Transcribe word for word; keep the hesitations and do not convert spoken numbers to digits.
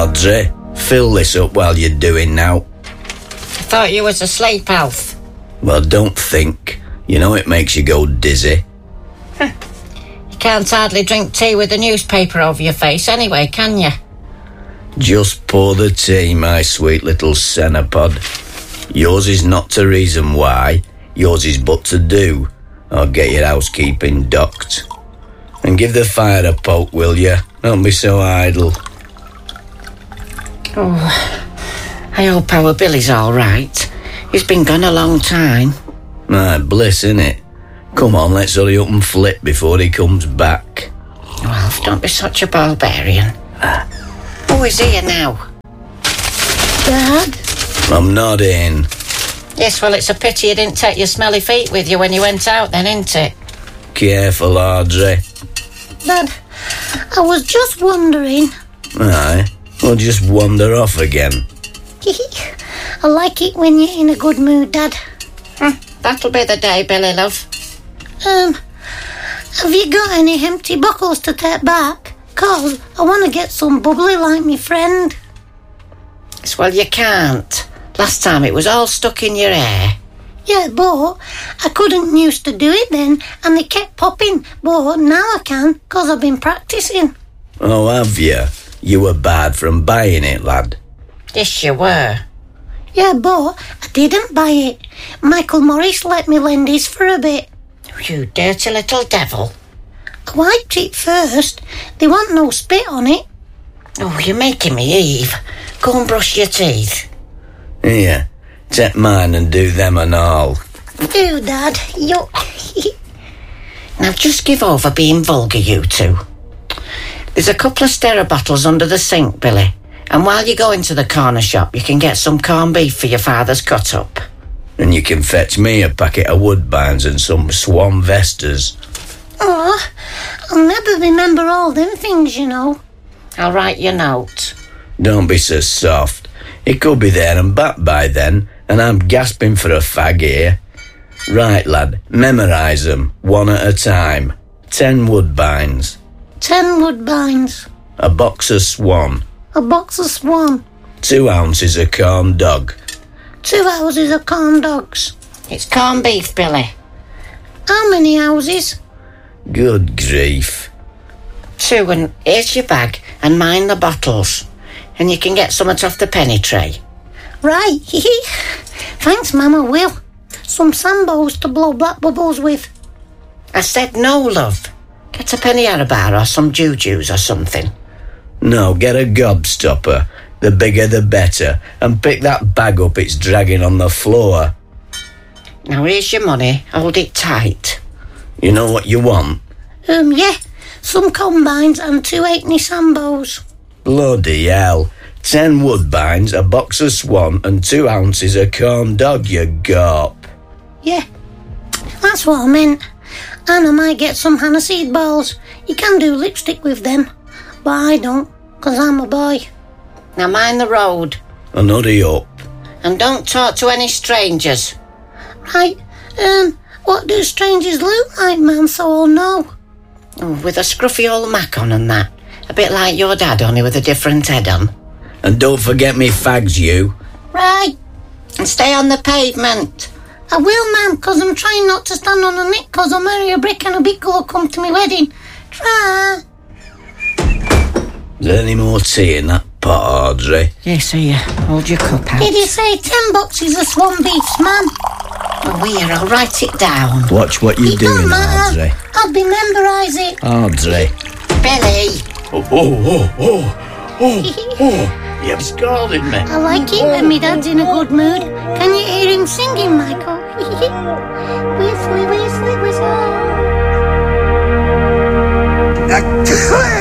Audrey, fill this up while you're doing now. I thought you was asleep, Alf. Well, don't think. You know it makes you go dizzy. Huh. You can't hardly drink tea with a newspaper over your face anyway, can you? Just pour the tea, my sweet little cenopod. Yours is not to reason why, yours is but to do, or get your housekeeping docked. And give the fire a poke, will you? Don't be so idle. Oh, I hope our Billy's all right. He's been gone a long time. My bliss, innit? Come on, let's hurry up and flip before he comes back. Oh, Alf, don't be such a barbarian. Who is here now? Dad? I'm not in. Yes, well, it's a pity you didn't take your smelly feet with you when you went out then, isn't it? Careful, Audrey. Dad, I was just wondering. Aye, we'll just wander off again. I like it when you're in a good mood, Dad. Hmm, that'll be the day, Billy, love. Um, have you got any empty bottles to take back? 'Cause I want to get some bubbly like me friend. Yes, well, you can't. Last time it was all stuck in your hair. Yeah, but I couldn't used to do it then, and they kept popping. But now I can, 'cause I've been practising. Oh, have you? You were bad from buying it, lad. Yes, you were. Yeah, but I didn't buy it. Michael Morris let me lend his for a bit. You dirty little devil. I wiped it first. There wasn't no spit on it. Oh, you're making me Eve. Go and brush your teeth. Here, take mine and do them and all. Do, Dad. Yuck. Now just give over being vulgar, you two. There's a couple of Stera bottles under the sink, Billy. And while you go into the corner shop, you can get some corned beef for your father's cut-up. And you can fetch me a packet of Woodbines and some Swan Vestas. Oh, I'll never remember all them things, you know. I'll write your note. Don't be so soft. It could be there and back by then, and I'm gasping for a fag here. Right, lad, memorise them, one at a time. Ten Woodbines. Ten Woodbines. A box of Swan. A box of Swan. Two ounces of corn dog. Two houses of corn dogs. It's corned beef, Billy. How many houses? Good grief. Two, and here's your bag, and mind the bottles. And you can get something off the penny tray. Right. Thanks, Mum, I will. Some sambos to blow black bubbles with. I said no, love. Get a penny arabar or some jujus or something. No, get a gobstopper. The bigger the better. And pick that bag up it's dragging on the floor. Now here's your money. Hold it tight. You know what you want? Um, yeah. Some combines and two eighty sambos. Bloody hell. Ten Woodbines, a box of Swan and two ounces of corn dog, you gorp. Yeah. That's what I meant. And I might get some aniseed balls. You can do lipstick with them. But I don't, 'cause I'm a boy. Now mind the road. And hurry up. And don't talk to any strangers. Right. Um, what do strangers look like, man, so I'll know? Oh, with a scruffy old mac on and that. A bit like your dad, only with a different head on. And don't forget me fags, you. Right. And stay on the pavement. I will, ma'am, 'cause I'm trying not to stand on a nick 'cause I'll marry a brick and a big girl come to my wedding. Try. Is there any more tea in that pot, Audrey? Yes, here. Hold your cup out. Did you say ten boxes of Swan beefs, ma'am? Oh, here, I'll write it down. Watch what you're It doing, don't matter. Audrey. I'll be memorise it. Audrey. Billy. Oh, oh, oh, oh, oh, oh. You've scalded me. I like it when my dad's in a good mood. Can you hear him singing, Michael? Whistle, whistle, whistle.